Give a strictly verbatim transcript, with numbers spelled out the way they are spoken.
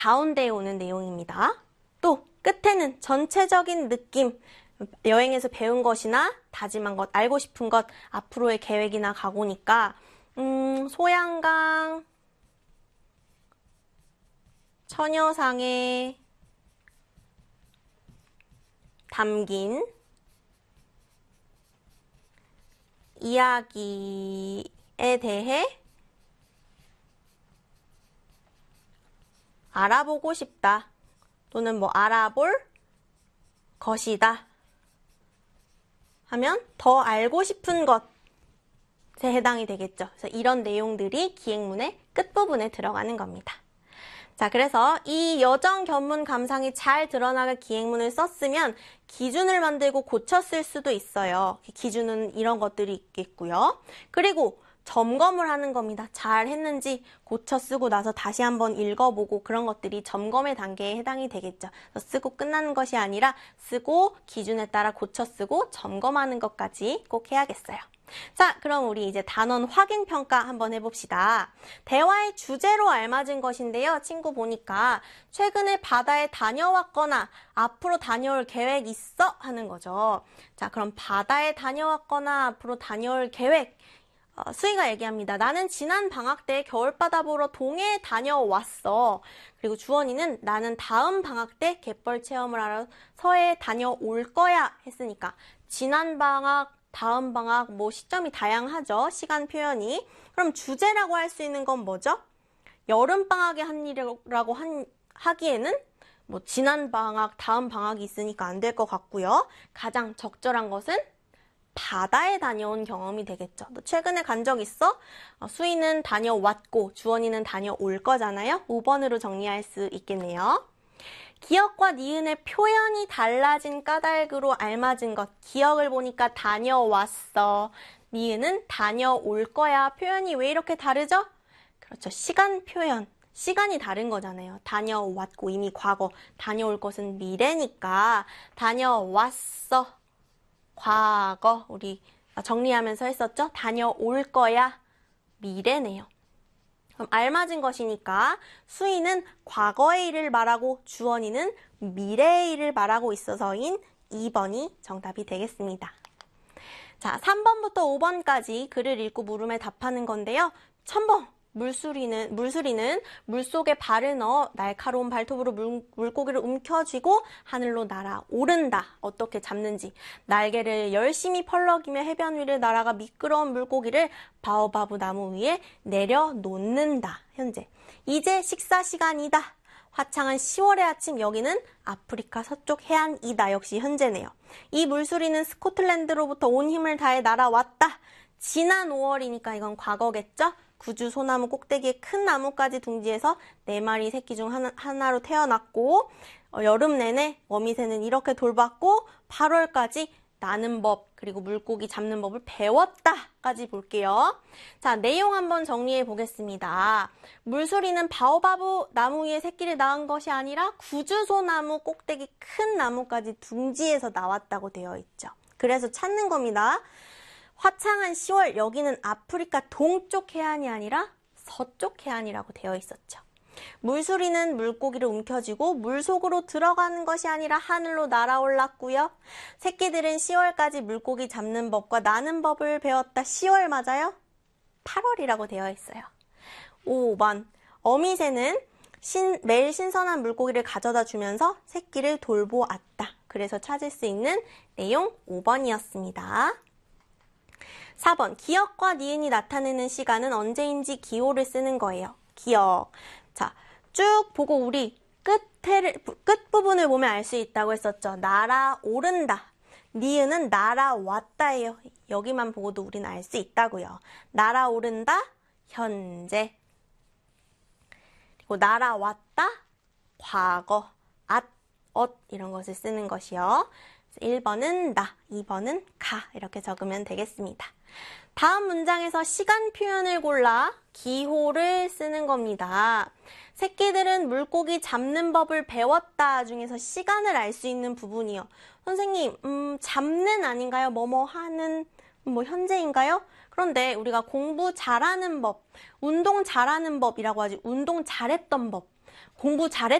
가운데에 오는 내용입니다. 또 끝에는 전체적인 느낌, 여행에서 배운 것이나 다짐한 것, 알고 싶은 것, 앞으로의 계획이나 각오니까 음, 소양강, 처녀상에 담긴 이야기에 대해 알아보고 싶다 또는 뭐 알아볼 것이다 하면 더 알고 싶은 것에 해당이 되겠죠. 그래서 이런 내용들이 기행문의 끝부분에 들어가는 겁니다. 자, 그래서 이 여정 견문 감상이 잘 드러나게 기행문을 썼으면 기준을 만들고 고쳤을 수도 있어요. 기준은 이런 것들이 있겠고요. 그리고 점검을 하는 겁니다. 잘 했는지 고쳐 쓰고 나서 다시 한번 읽어보고 그런 것들이 점검의 단계에 해당이 되겠죠. 쓰고 끝나는 것이 아니라 쓰고 기준에 따라 고쳐 쓰고 점검하는 것까지 꼭 해야겠어요. 자, 그럼 우리 이제 단원 확인 평가 한번 해봅시다. 대화의 주제로 알맞은 것인데요. 친구 보니까 최근에 바다에 다녀왔거나 앞으로 다녀올 계획 있어? 하는 거죠. 자, 그럼 바다에 다녀왔거나 앞으로 다녀올 계획. 어, 수희가 얘기합니다. 나는 지난 방학 때 겨울바다 보러 동해에 다녀왔어. 그리고 주원이는 나는 다음 방학 때 갯벌 체험을 하러 서해에 다녀올 거야 했으니까 지난 방학, 다음 방학 뭐 시점이 다양하죠. 시간 표현이. 그럼 주제라고 할 수 있는 건 뭐죠? 여름방학에 한 일이라고 한, 하기에는 뭐 지난 방학, 다음 방학이 있으니까 안 될 것 같고요. 가장 적절한 것은 바다에 다녀온 경험이 되겠죠. 너 최근에 간 적 있어? 어, 수희는 다녀왔고 주원이는 다녀올 거잖아요. 오 번으로 정리할 수 있겠네요. 기억과 니은의 표현이 달라진 까닭으로 알맞은 것. 기억을 보니까 다녀왔어. 니은은 다녀올 거야. 표현이 왜 이렇게 다르죠? 그렇죠. 시간 표현. 시간이 다른 거잖아요. 다녀왔고 이미 과거. 다녀올 것은 미래니까 다녀왔어. 과거. 우리 정리하면서 했었죠? 다녀올 거야. 미래네요. 그럼 알맞은 것이니까 수희는 과거의 일을 말하고 주원이는 미래의 일을 말하고 있어서인 이 번이 정답이 되겠습니다. 자, 삼 번부터 오 번까지 글을 읽고 물음에 답하는 건데요. 첨벙! 물수리는, 물수리는 물속에 발을 넣어 날카로운 발톱으로 물, 물고기를 움켜쥐고 하늘로 날아오른다. 어떻게 잡는지. 날개를 열심히 펄럭이며 해변 위를 날아가 미끄러운 물고기를 바오바브 나무 위에 내려놓는다. 현재. 이제 식사 시간이다. 화창한 시월의 아침, 여기는 아프리카 서쪽 해안이다. 역시 현재네요. 이 물수리는 스코틀랜드로부터 온 힘을 다해 날아왔다. 지난 오월이니까 이건 과거겠죠? 구주 소나무 꼭대기에 큰 나뭇가지 둥지에서 네 마리 새끼 중 하나, 하나로 태어났고 어, 여름 내내 어미새는 이렇게 돌봤고 팔월까지 나는 법 그리고 물고기 잡는 법을 배웠다까지 볼게요. 자, 내용 한번 정리해 보겠습니다. 물소리는 바오바브 나무 위에 새끼를 낳은 것이 아니라 구주소나무 꼭대기 큰 나뭇가지 둥지에서 나왔다고 되어 있죠. 그래서 찾는 겁니다. 화창한 시월, 여기는 아프리카 동쪽 해안이 아니라 서쪽 해안이라고 되어 있었죠. 물수리는 물고기를 움켜쥐고 물속으로 들어가는 것이 아니라 하늘로 날아올랐고요. 새끼들은 시월까지 물고기 잡는 법과 나는 법을 배웠다. 시월 맞아요? 팔월이라고 되어 있어요. 오 번, 어미새는 신, 매일 신선한 물고기를 가져다 주면서 새끼를 돌보았다. 그래서 찾을 수 있는 내용 오 번이었습니다. 사 번, 기억과 니은이 나타내는 시간은 언제인지 기호를 쓰는 거예요. 기억. 자, 쭉 보고 우리 끝에, 끝부분을 보면 알 수 있다고 했었죠. 날아오른다. 니은은 날아왔다예요. 여기만 보고도 우리는 알 수 있다고요. 날아오른다, 현재. 그리고 날아왔다, 과거. 앗, 엇 이런 것을 쓰는 것이요. 일 번은 나, 이 번은 가 이렇게 적으면 되겠습니다. 다음 문장에서 시간 표현을 골라 기호를 쓰는 겁니다. 새끼들은 물고기 잡는 법을 배웠다 중에서 시간을 알 수 있는 부분이요. 선생님, 음, 잡는 아닌가요? 뭐뭐 하는, 뭐 현재인가요? 그런데 우리가 공부 잘하는 법, 운동 잘하는 법이라고 하지 운동 잘했던 법. 공부 잘했